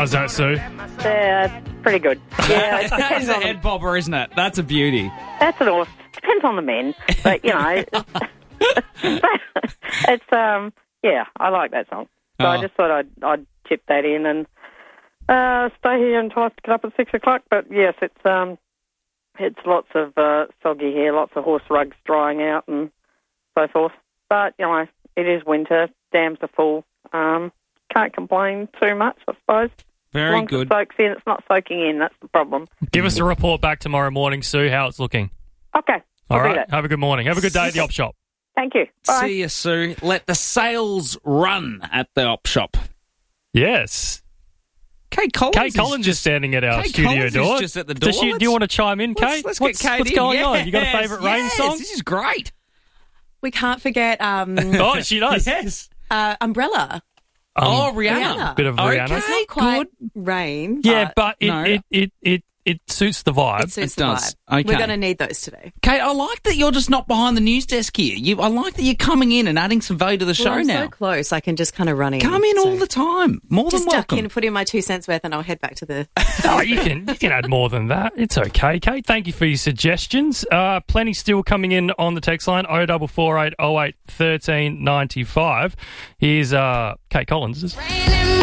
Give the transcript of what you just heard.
How's that, Sue? Pretty good. Yeah, it That's depends a on head bobber, isn't it? That's a beauty. that's it all. Depends on the men, but you know, it's yeah, I like that song. So I just thought I'd chip that in and stay here until I get up at 6 o'clock. But yes, it's lots of soggy hair, lots of horse rugs drying out and so forth. But you know, it is winter. Dams are full. Can't complain too much, I suppose. Very Long good. As it soaks in, it's not soaking in. That's the problem. Give us a report back tomorrow morning, Sue, how it's looking. Okay. All I'll do right. that. Have a good morning. Have a good day at the op shop. Thank you. Bye. See you, Sue. Let the sales run at the op shop. Yes. Kate Collins, is standing at our Kate studio Collins door. is just at the door. Do you want to chime in, Kate? Let's what's get Kate going in. on? You got a favourite rain song? This is great. We can't forget Oh, she does. Yes. Umbrella. Rihanna. Bit of Rihanna. Okay, It's not quite good. rain. Yeah, but no. it suits the vibe. It suits It the does. vibe. Okay. We're going to need those today. Kate, I like that you're just not behind the news desk here. I like that you're coming in and adding some value to the show I'm now. so close. I can just kind of run in. Come in so all the time. More than just duck welcome. in, put in my 2 cents worth, and I'll head back to the. Oh, you can add more than that. It's okay, Kate. Thank you for your suggestions. Plenty still coming in on the text line 0448 08 1395. Here's Kate Collins. Raining